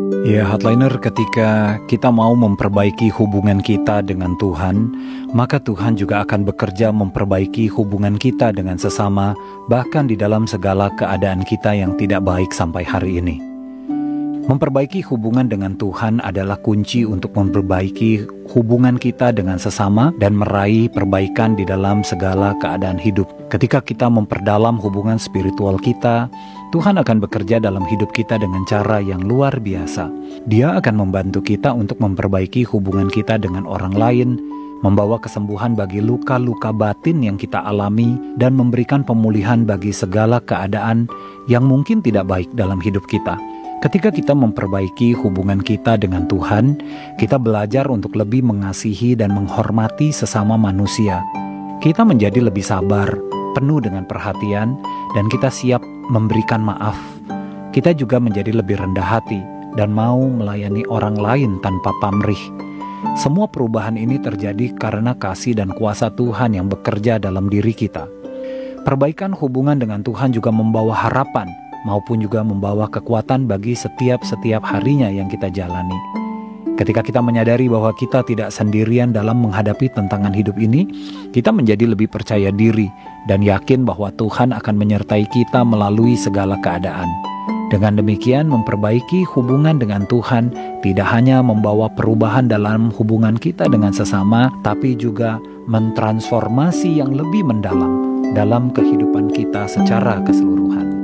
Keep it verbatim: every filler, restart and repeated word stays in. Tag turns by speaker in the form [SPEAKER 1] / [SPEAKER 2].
[SPEAKER 1] Ya, Hardliner, ketika kita mau memperbaiki hubungan kita dengan Tuhan, maka Tuhan juga akan bekerja memperbaiki hubungan kita dengan sesama, bahkan di dalam segala keadaan kita yang tidak baik sampai hari ini. Memperbaiki hubungan dengan Tuhan adalah kunci untuk memperbaiki hubungan kita dengan sesama dan meraih perbaikan di dalam segala keadaan hidup. Ketika kita memperdalam hubungan spiritual kita, Tuhan akan bekerja dalam hidup kita dengan cara yang luar biasa. Dia akan membantu kita untuk memperbaiki hubungan kita dengan orang lain, membawa kesembuhan bagi luka-luka batin yang kita alami, dan memberikan pemulihan bagi segala keadaan yang mungkin tidak baik dalam hidup kita. Ketika kita memperbaiki hubungan kita dengan Tuhan, kita belajar untuk lebih mengasihi dan menghormati sesama manusia. Kita menjadi lebih sabar, penuh dengan perhatian, dan kita siap memberikan maaf. Kita juga menjadi lebih rendah hati dan mau melayani orang lain tanpa pamrih. Semua perubahan ini terjadi karena kasih dan kuasa Tuhan yang bekerja dalam diri kita. Perbaikan hubungan dengan Tuhan juga membawa harapan, maupun juga membawa kekuatan bagi setiap-setiap harinya yang kita jalani. Ketika kita menyadari bahwa kita tidak sendirian dalam menghadapi tantangan hidup ini, kita menjadi lebih percaya diri dan yakin bahwa Tuhan akan menyertai kita melalui segala keadaan. Dengan demikian, memperbaiki hubungan dengan Tuhan tidak hanya membawa perubahan dalam hubungan kita dengan sesama, tapi juga mentransformasi yang lebih mendalam dalam kehidupan kita secara keseluruhan.